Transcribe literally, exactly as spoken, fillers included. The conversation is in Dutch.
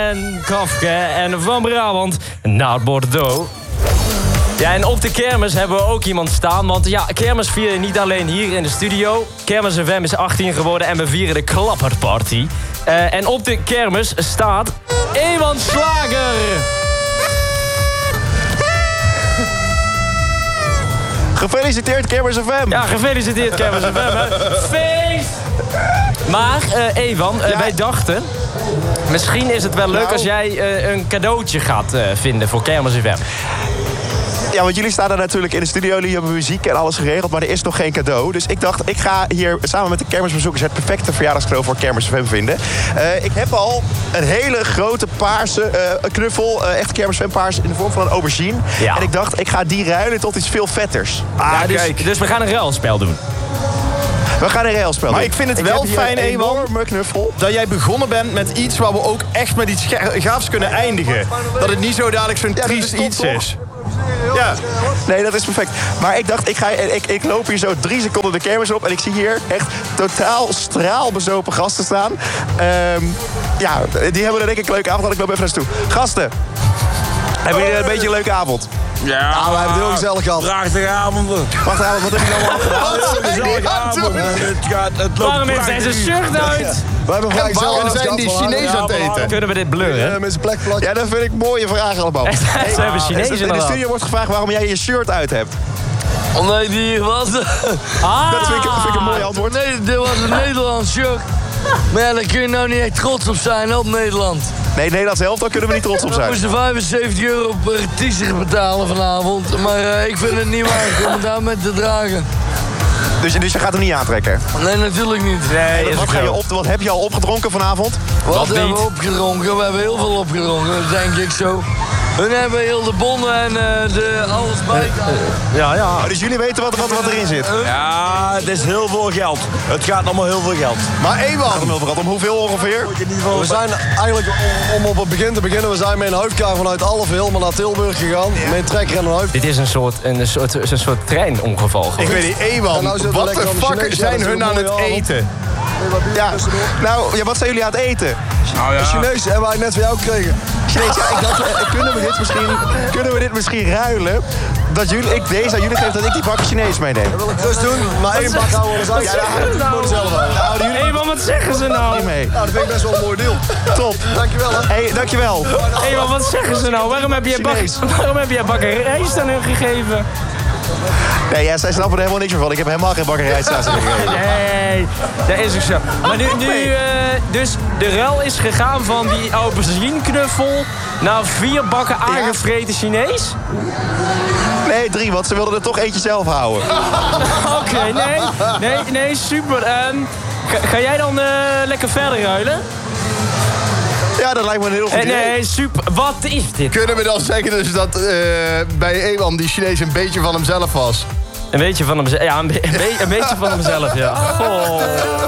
en Kafke en Van Brabant naar Bordeaux. Ja, en op de kermis hebben we ook iemand staan. Want ja, kermis vieren je niet alleen hier in de studio. Kermis F M is achttien geworden en we vieren de klapperparty. Uh, en op de kermis staat Ewan Slager. Gefeliciteerd Kermis F M. Ja, gefeliciteerd Kermis F M. Hè. Feest! Maar uh, Ewan, uh, ja. wij dachten... misschien is het wel leuk nou. als jij uh, een cadeautje gaat uh, vinden voor Kermis F M. Ja, want jullie staan er natuurlijk in de studio. Jullie hebben muziek en alles geregeld, maar er is nog geen cadeau. Dus ik dacht, ik ga hier samen met de kermisbezoekers het perfecte verjaardagscadeau voor Kermis F M vinden. Uh, ik heb al een hele grote paarse uh, knuffel, uh, echt Kermis F M paars in de vorm van een aubergine. Ja. En ik dacht, ik ga die ruilen tot iets veel vetters. Ah, ja, dus, kijk. Dus we gaan een ruilspel doen. We gaan een railspel Maar doen. ik vind het ik wel fijn, Ewan, knuffel. dat jij begonnen bent met iets waar we ook echt met iets gaafs kunnen eindigen. Dat het niet zo dadelijk zo'n ja, triest iets toch? is. Ja. Nee, dat is perfect. Maar ik dacht, ik, ga, ik, ik loop hier zo drie seconden de kermis op... en ik zie hier echt totaal straalbezopen gasten staan. Um, ja, die hebben er denk ik een leuke avond. Dan ik loop even naar ze toe. Gasten, hebben jullie een beetje een leuke avond? Ja, nou, we hebben het heel gezellig gehad. Prachtige avonden. Prachtige avond, wat hebben jullie allemaal gedaan? Wat een gezellige avond. Het gaat, het loopt Waarom heeft hij zijn shirt uit? Ja. We hebben en waarom zijn die Chinezen aan het eten? Kunnen we dit blurren? Ja, met zijn plek plat. Ja, dat vind ik mooie vragen allemaal. Echt, hey, ze hebben Chinezen in de studio wordt gevraagd waarom jij je shirt uit hebt. Omdat ik die hier was. Ah. Dat vind ik, dat vind ik een mooi antwoord. Nee, dit was een Nederlands shirt. Maar ja, daar kun je nou niet echt trots op zijn, op Nederland. Nee, Nederland zelf, daar kunnen we niet trots op zijn. We moesten vijfenzeventig euro per t-shirt betalen vanavond. Maar uh, ik vind het niet waard om het daar met te dragen. Dus, dus je gaat hem niet aantrekken? Nee, natuurlijk niet. Nee, wat, wat, ga je op, wat heb je al opgedronken vanavond? Wat, wat hebben niet? we opgedronken? We hebben heel veel opgedronken, denk ik zo. Hun hebben heel de bonnen en uh, de alles bij. Ja, ja. Oh, dus jullie weten wat, wat, wat erin zit? Ja, het is heel veel geld. Het gaat allemaal heel veel geld. Maar Ewan, om hoeveel ongeveer? We zijn eigenlijk, om op het begin te beginnen, we zijn met een huifkar vanuit Alphen helemaal naar Tilburg gegaan. Ja. Met een trekker en een huif. Dit is een soort, een soort, een soort treinongeval. Ik weet niet, Ewan, nou wat de fuck zijn hun aan het eten? Ja, nou, ja, wat zijn jullie aan het eten? Nou ja. Chinees hebben wij net van jou gekregen. Chinees, ja, ik dacht, eh, kunnen we dit misschien, kunnen we dit misschien ruilen? Dat jullie, ik deze aan jullie geef dat ik die bakken Chinees meeneem. Dat wil ik dus doen, maar één bak houden we eens uit. Ja, dat moet zelf houden. Nou, jullie... Hey, maar wat zeggen ze nou? Niet mee. Nou, dat vind ik best wel een mooi deal. Top. Dankjewel, hè. Hey, dankjewel. Hé, hey, maar wat zeggen ze nou? Waarom heb je, bak, waarom heb je bakkerijs aan hun gegeven? Nee, ja, zij snappen er helemaal niks meer van. Ik heb helemaal geen bakkerijstaas gegeven. Nee, dat is ook zo. Maar nu, nu uh, dus de ruil is gegaan van die aubergine-knuffel naar vier bakken aangevreten Chinees? Nee, drie, want ze wilden er toch eentje zelf houden. Oké, okay, nee, nee, nee, super. Um, ga, ga jij dan uh, lekker verder ruilen? Ja, dat lijkt me een heel goed idee. Nee, super. Wat is dit? Kunnen we dan zeggen dus dat uh, bij Ewan die Chinees een beetje van hemzelf was? Een beetje van hemzelf. Ja, een, be een, be een beetje van hemzelf, ja. Goh.